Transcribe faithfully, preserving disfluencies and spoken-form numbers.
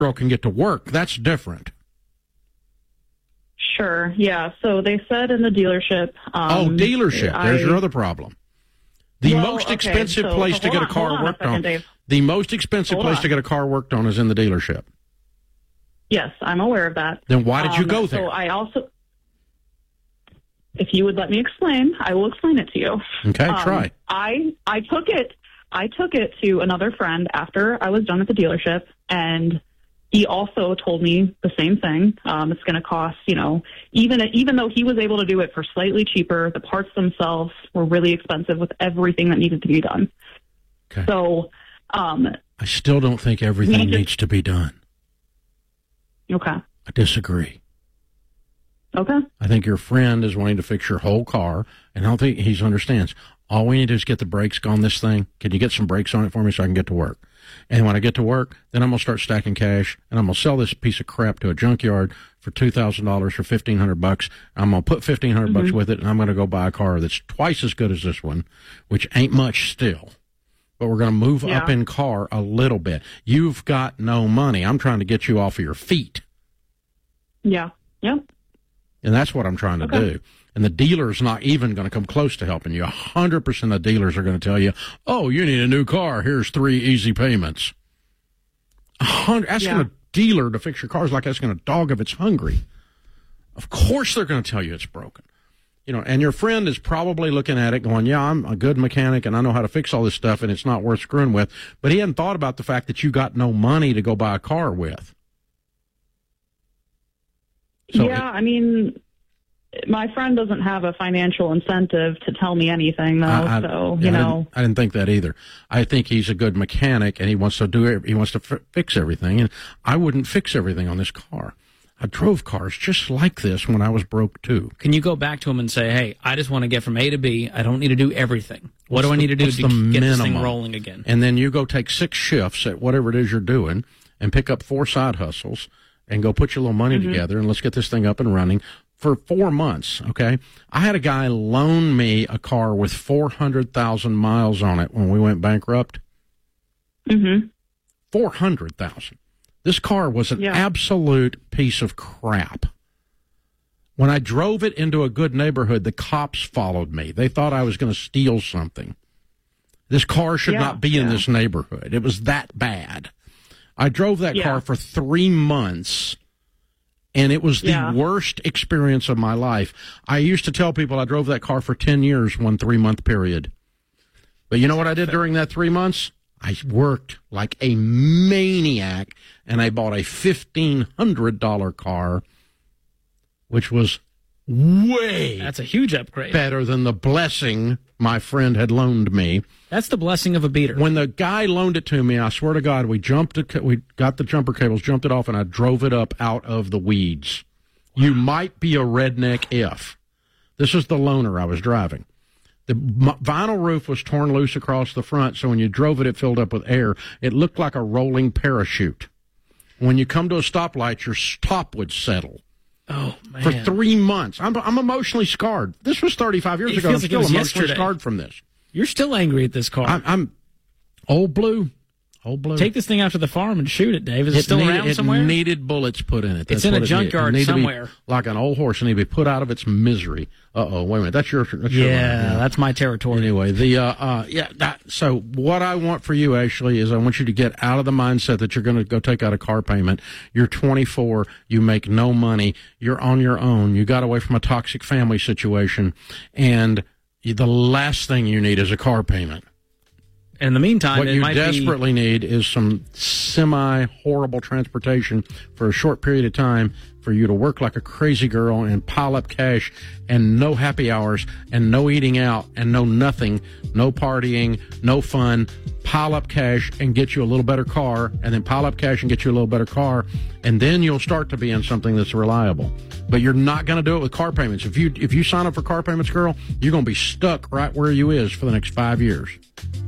girl can get to work. That's different. Sure, yeah. So they said in the dealership. Um, oh, dealership. I, There's your other problem. The well, most okay, expensive so, place so to get on, a car on worked a second, on. Dave. The most expensive Hold place on. to get a car worked on is in the dealership. Yes, I'm aware of that. Then why did you um, go there? So I also, if you would let me explain, I will explain it to you. Okay, um, try. I I took it. I took it to another friend after I was done at the dealership, and he also told me the same thing. Um, it's going to cost, you know, even even though he was able to do it for slightly cheaper, the parts themselves were really expensive with everything that needed to be done. Okay. So, um, I still don't think everything just, needs to be done. Okay. I disagree. Okay. I think your friend is wanting to fix your whole car, and I don't think he understands. All we need to do is get the brakes on this thing. Can you get some brakes on it for me so I can get to work? And when I get to work, then I'm going to start stacking cash, and I'm going to sell this piece of crap to a junkyard for two thousand dollars for fifteen hundred bucks. I'm going to put fifteen hundred mm-hmm. bucks with it, and I'm going to go buy a car that's twice as good as this one, which ain't much still. But we're going to move yeah. up in car a little bit. You've got no money. I'm trying to get you off of your feet. Yeah. Yep. And that's what I'm trying to okay. do. And the dealer's not even going to come close to helping you. one hundred percent of the dealers are going to tell you, oh, you need a new car. Here's three easy payments. one hundred, asking yeah. a dealer to fix your car is like asking a dog if it's hungry. Of course they're going to tell you it's broken. You know, and your friend is probably looking at it going, yeah, I'm a good mechanic and I know how to fix all this stuff and it's not worth screwing with. But he hadn't thought about the fact that you got no money to go buy a car with. So yeah, I mean, my friend doesn't have a financial incentive to tell me anything, though. I, I, so yeah, you I know, didn't, I didn't think that either. I think he's a good mechanic, and he wants to do it. He wants to f- fix everything, and I wouldn't fix everything on this car. I drove cars just like this when I was broke too. Can you go back to him and say, "Hey, I just want to get from A to B. I don't need to do everything. What What's do I the, need to do to the get minimum? this thing rolling again?" And then you go take six shifts at whatever it is you're doing, and pick up four side hustles, and go put your little money mm-hmm. together, and let's get this thing up and running. For four months, okay? I had a guy loan me a car with four hundred thousand miles on it when we went bankrupt. Mm-hmm. four hundred thousand. This car was an yeah. absolute piece of crap. When I drove it into a good neighborhood, the cops followed me. They thought I was going to steal something. This car should yeah, not be yeah. in this neighborhood. It was that bad. I drove that yeah. car for three months. And it was the yeah. worst experience of my life. I used to tell people I drove that car for ten years, one three-month period. But you know what I did during that three months? I worked like a maniac, and I bought a fifteen hundred dollars car, which was way That's a huge upgrade. better than the blessing my friend had loaned me. That's the blessing of a beater. When the guy loaned it to me, I swear to God, we jumped it, we got the jumper cables, jumped it off, and I drove it up out of the weeds. You might be a redneck if. This is the loaner I was driving. The vinyl roof was torn loose across the front, so when you drove it, it filled up with air. It looked like a rolling parachute. When you come to a stoplight, your top would settle. Oh, man. For three months. I'm, I'm emotionally scarred. This was thirty-five years it ago. I'm like still emotionally yesterday. scarred from this. You're still angry at this car. I'm, I'm old blue. Old blue. Take this thing out to the farm and shoot it, Dave. Is it, it still needed, around it somewhere? It needed bullets put in it. That's it's in a it junkyard it somewhere. Like an old horse, and need to be put out of its misery. Uh-oh, wait a minute. That's your that's yeah, your yeah, that's my territory. Anyway, the uh, uh, yeah. That, so what I want for you, Ashley, is I want you to get out of the mindset that you're going to go take out a car payment. You're twenty-four. You make no money. You're on your own. You got away from a toxic family situation, and the last thing you need is a car payment. In the meantime, what it you might desperately be... need is some semi-horrible transportation for a short period of time for you to work like a crazy girl and pile up cash and no happy hours and no eating out and no nothing, no partying, no fun. Pile up cash and get you a little better car, and then pile up cash and get you a little better car, and then you'll start to be in something that's reliable. But you're not going to do it with car payments. If you if you sign up for car payments, girl, you're going to be stuck right where you is for the next five years.